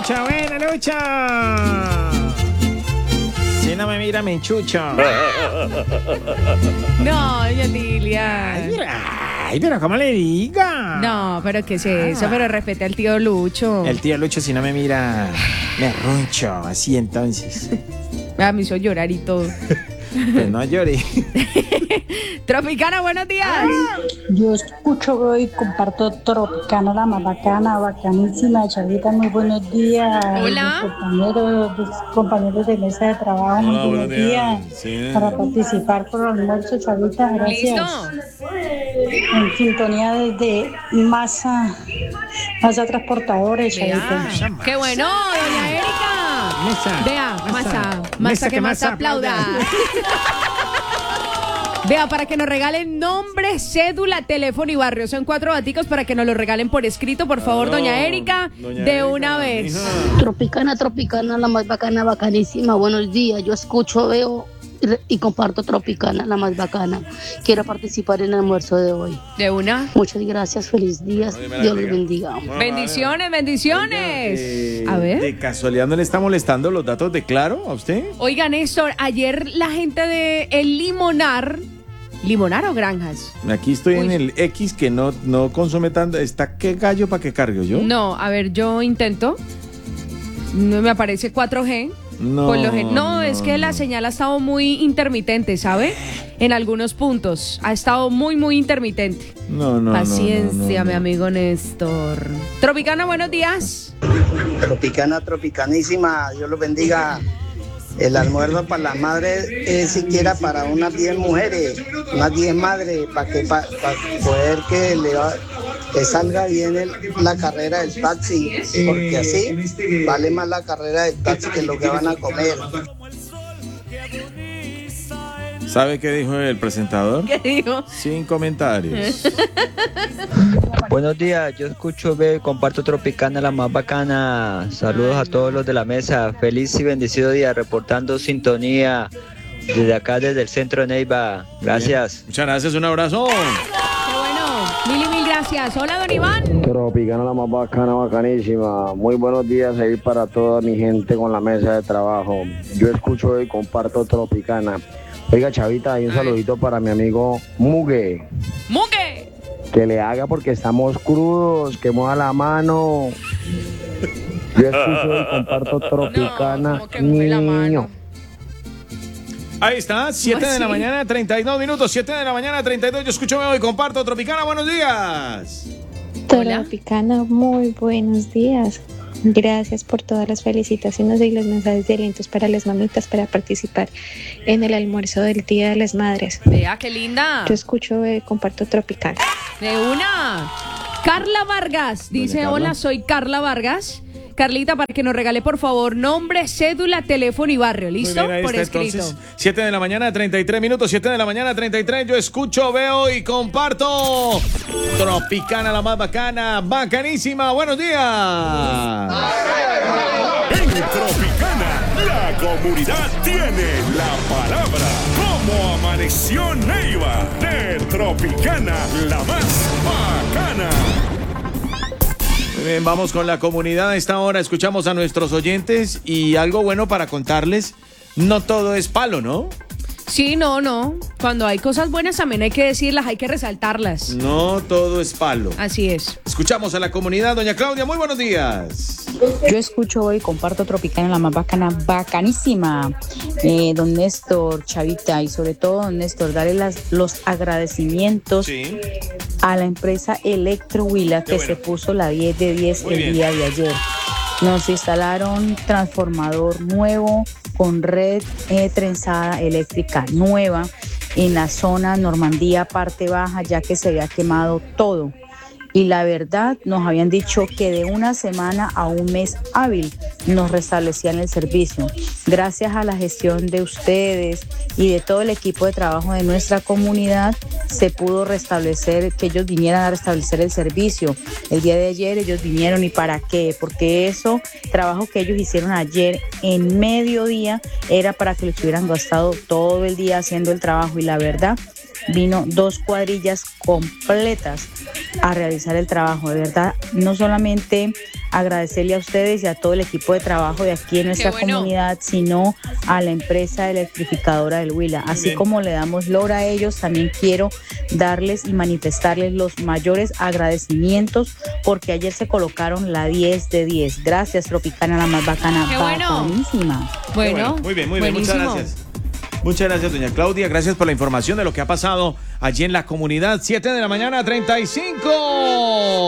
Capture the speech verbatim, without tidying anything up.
Lucha, buena Lucha. Si no me mira, me enchucho. No, doña Tilia. Ay, pero, ay, pero ¿cómo le diga? No, pero ¿qué es eso? Pero respete al tío Lucho. El tío Lucho, si no me mira, me roncho. Así entonces. Ah, me hizo llorar y todo. Pues no llore. Tropicana, buenos días. Yo escucho, veo y comparto Tropicana, la más bacana, bacanísima. Chavita, muy buenos días. Hola. Los compañeros, los compañeros de mesa de trabajo, muy Hola, buenos buenos días. días. Sí. Para participar por el almuerzo, Chavita, gracias. ¿Listo? En sintonía desde Masa, Masa Transportadores, Chavita. Vea. Qué bueno, doña Erika. Mesa. Vea, Masa. masa, Mesa masa que que más masa aplauda. aplauda. Vea, para que nos regalen nombre, cédula, teléfono y barrio. Son cuatro baticos para que nos lo regalen por escrito, por favor, Claro, doña Erika, doña de Erika, una vez. mija. Tropicana, Tropicana, la más bacana, bacanísima. Buenos días. Yo escucho, veo y, re- y comparto Tropicana, la más bacana. Quiero participar en el almuerzo de hoy. De una. Muchas gracias, feliz día. Dios los bendiga. Bendiciones, bendiciones. Eh, A ver. ¿De casualidad no le está molestando los datos de Claro a usted? Oiga, Néstor, ayer la gente de El Limonar, ¿Limonar o Granjas? Aquí estoy Uy. en el X que no, no consume tanto. ¿Está qué gallo para que cargue yo? No, a ver, yo intento. No me aparece cuatro G. No, Por lo gen- no, no, es que la no. señal ha estado muy intermitente, ¿sabe? En algunos puntos. Ha estado muy, muy intermitente. No, no, no, Paciencia, no, no, no. mi amigo Néstor. Tropicana, buenos días. Tropicana, tropicanísima, Dios los bendiga. El almuerzo para las madres es siquiera para unas diez mujeres, unas diez madres, para que para poder que le va- que salga bien el- la carrera del taxi, porque así vale más la carrera del taxi que lo que van a comer. ¿Sabe qué dijo el presentador? ¿Qué digo? Sin comentarios. Buenos días, yo escucho, veo y comparto Tropicana, la más bacana. Saludos a todos los de la mesa. Feliz y bendecido día, reportando sintonía desde acá, desde el centro de Neiva. Gracias. Muchas gracias, un abrazo. Qué bueno. Mil y mil gracias. Hola, don Iván. Tropicana, la más bacana, bacanísima. Muy buenos días ahí para toda mi gente con la mesa de trabajo. Yo escucho y comparto Tropicana. Oiga, Chavita, hay un saludito para mi amigo Mugue. ¡Mugue! Que le haga porque estamos crudos, que mueva la mano. Yo escucho y comparto Tropicana, No, como que mueve la mano. niño. Ahí está, siete de la así? mañana, treinta y dos minutos, siete de la mañana, treinta y dos. Yo escucho, veo y comparto Tropicana, buenos días. Hola. Tropicana, muy buenos días. Gracias por todas las felicitaciones y los mensajes de alientos para las mamitas para participar en el almuerzo del Día de las Madres. Vea, qué linda. Yo escucho y comparto Tropicana. De una. Carla Vargas dice, Carla. hola, soy Carla Vargas. Carlita, para que nos regale, por favor, nombre, cédula, teléfono y barrio. Muy ¿Listo? bien, ahí Por está, escrito. entonces, siete de la mañana, treinta y tres minutos, siete de la mañana, treinta y tres. Yo escucho, veo y comparto Tropicana, la más bacana, bacanísima. Buenos días. En Tropicana, la comunidad tiene la palabra. ¿Cómo amaneció Neiva? De Tropicana, la más bacana. Muy bien, vamos con la comunidad a esta hora. Escuchamos a nuestros oyentes y algo bueno para contarles. No todo es palo, ¿no? Sí, no, no. Cuando hay cosas buenas también hay que decirlas, hay que resaltarlas. No todo es palo. Así es. Escuchamos a la comunidad. Doña Claudia, muy buenos días. Yo escucho hoy, comparto Tropicana, la más bacana, bacanísima. Eh, don Néstor, Chavita, y sobre todo, don Néstor, darle las, los agradecimientos Sí. a la empresa Electro Huila que Qué bueno. se puso la diez de diez Muy el bien. día de ayer. Nos instalaron transformador nuevo con red eh, trenzada eléctrica nueva en la zona Normandía, parte baja, ya que se había quemado todo. Y la verdad, nos habían dicho que de una semana a un mes hábil nos restablecían el servicio. Gracias a la gestión de ustedes y de todo el equipo de trabajo de nuestra comunidad, se pudo restablecer, que ellos vinieran a restablecer el servicio. El día de ayer ellos vinieron, ¿y para qué? Porque eso, trabajo que ellos hicieron ayer en mediodía, era para que lo hubieran gastado todo el día haciendo el trabajo. Y la verdad, vino dos cuadrillas completas a realizar realizar el trabajo. De verdad, no solamente agradecerle a ustedes y a todo el equipo de trabajo de aquí en nuestra bueno. comunidad, sino a la empresa electrificadora del Huila. Así Bien. como le damos lora a ellos, también quiero darles y manifestarles los mayores agradecimientos porque ayer se colocaron la diez de diez. Gracias, Tropicana, la más bacana. Qué bueno. Bacanísima. Bueno, Muy bien, muy bien, muchas buenísimo. gracias. Muchas gracias, doña Claudia. Gracias por la información de lo que ha pasado allí en la comunidad. siete de la mañana, treinta y cinco.